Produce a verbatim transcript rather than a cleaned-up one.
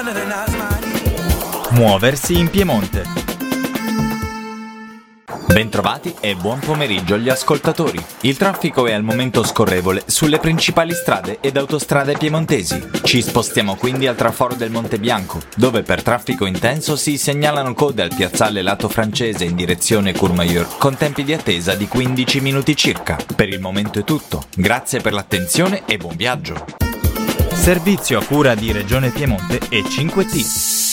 Muoversi in Piemonte. Bentrovati e buon pomeriggio agli ascoltatori. Il traffico è al momento scorrevole sulle principali strade ed autostrade piemontesi. Ci spostiamo quindi al traforo del Monte Bianco, dove per traffico intenso si segnalano code al piazzale lato francese in direzione Courmayeur, con tempi di attesa di quindici minuti circa. Per il momento è tutto. Grazie per l'attenzione e buon viaggio. Servizio a cura di Regione Piemonte e cinque T.